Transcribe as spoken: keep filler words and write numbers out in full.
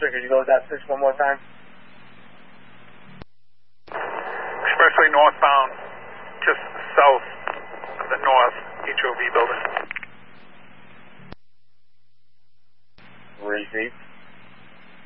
Officer, could you go with that six one more time? Expressway northbound, just south of the north H O V building. Receive.